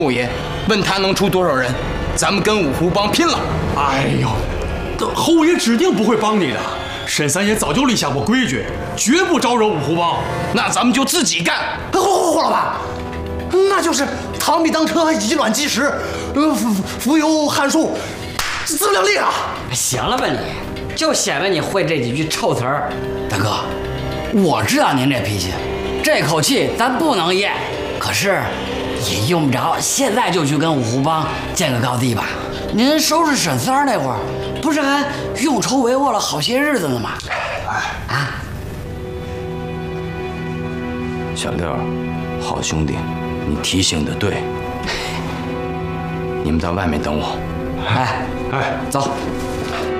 侯爷，问他能出多少人，咱们跟五湖帮拼了。 哎呦，侯爷指定不会帮你的。沈三爷早就立下过规矩，绝不招惹五湖帮。 那咱们就自己干。 胡老板，那就是螳臂当车，以卵击石，浮游汉术，自量力啊！ 行了吧你，就显得你会这几句臭词儿。大哥，我知道您这脾气，这口气咱不能咽，可是也用不着现在就去跟五湖帮见个高低吧。您收拾沈三儿那会儿，不是还用筹帷幄了好些日子呢吗？啊， 小六，好兄弟，你提醒的对。你们在外面等我。 哎，走。